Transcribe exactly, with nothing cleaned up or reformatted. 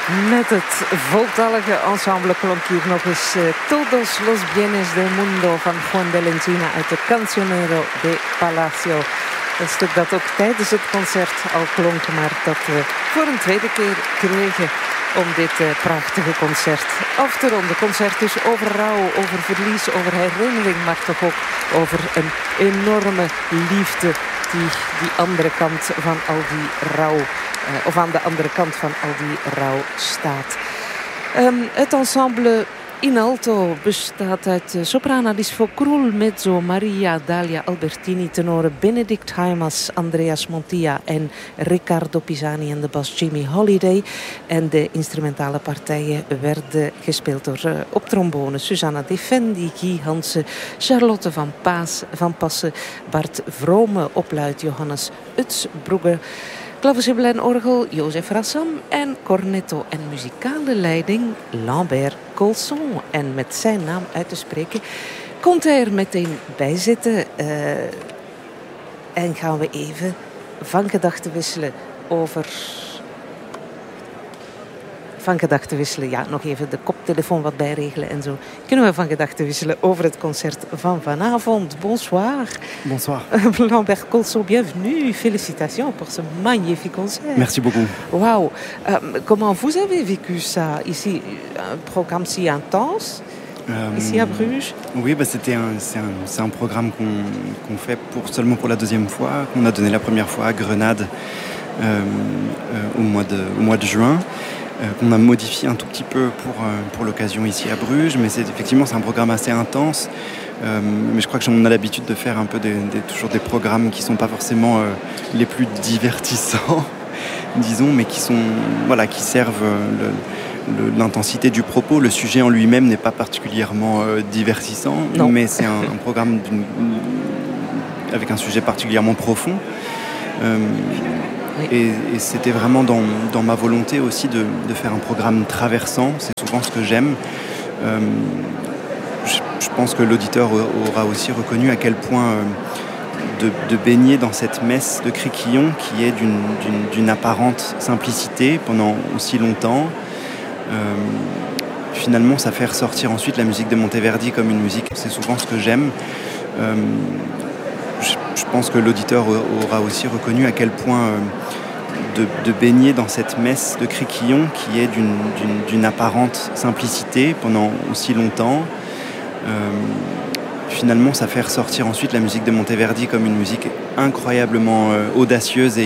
Met het voltallige ensemble klonk hier nog eens uh, Todos los bienes del mundo van Juan de la Encina uit de Cancionero de Palacio. Een stuk dat ook tijdens het concert al klonk, maar dat we voor een tweede keer kregen om dit uh, prachtige concert af te ronden. Concert dus over rouw, over verlies, over herinnering, maar toch ook over een enorme liefde die die andere kant van al die rouw, uh, of aan de andere kant van al die rouw staat. Um, het ensemble in alto bestaat uit uh, sopraan Alice Focrul, mezzo Maria Dalia Albertini, tenoren Benedict Haimas, Andreas Montilla en Riccardo Pisani en de bas Jimmy Holiday. En de instrumentale partijen werden gespeeld door uh, op trombone Susanna Defendi, Guy Hansen, Charlotte van, Paas, van Passen, Bart Vrome op luid, Johannes Utsbrugge, klavecimbal en orgel Jozef Rassam en cornetto en muzikale leiding Lambert Colson. En met zijn naam uit te spreken komt hij er meteen bij zitten. Uh, en gaan we even van gedachten wisselen over... Van gedachten wisselen, ja, nog even de koptelefoon wat bijregelen en zo. Kunnen we van gedachten wisselen over het concert van vanavond. Bonsoir. Bonsoir. Lambert Colson, bienvenue. Félicitations pour ce magnifique concert. Merci beaucoup. Waouh. Euh, comment vous avez vécu ça ici, un programme si intense euh, ici à Bruges? Oui, bah c'était un, c'est, un, c'est un programme qu'on, qu'on fait pour, seulement pour la deuxième fois, qu'on a donné la première fois à Grenade euh, euh, au, mois de, au mois de juin. Euh, qu'on a modifié un tout petit peu pour, euh, pour l'occasion ici à Bruges, mais c'est, effectivement c'est un programme assez intense, euh, mais je crois que j'en ai l'habitude de faire un peu des, des, toujours des programmes qui ne sont pas forcément euh, les plus divertissants, disons, mais qui, sont, voilà, qui servent le, le, l'intensité du propos. Le sujet en lui-même n'est pas particulièrement euh, divertissant, non. mais c'est un, un programme d'une, avec un sujet particulièrement profond. Euh, Et, et c'était vraiment dans, dans ma volonté aussi de, de faire un programme traversant. C'est souvent ce que j'aime. Euh, je, je pense que l'auditeur aura aussi reconnu à quel point euh, de, de baigner dans cette messe de Créquillon qui est d'une, d'une, d'une apparente simplicité pendant aussi longtemps. Euh, finalement, ça fait ressortir ensuite la musique de Monteverdi comme une musique. C'est souvent ce que j'aime. Euh, je, je pense que l'auditeur aura aussi reconnu à quel point euh, de, de baigner dans cette messe de Créquillon qui est d'une, d'une, d'une apparente simplicité pendant aussi longtemps. Euh, finalement, ça fait ressortir ensuite la musique de Monteverdi comme une musique incroyablement euh, audacieuse et